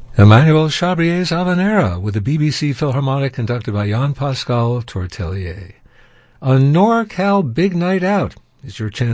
Emmanuel Chabrier's Habanera with the BBC Philharmonic conducted by Jean-Pascal Tortelier. A NorCal Big Night Out is your chance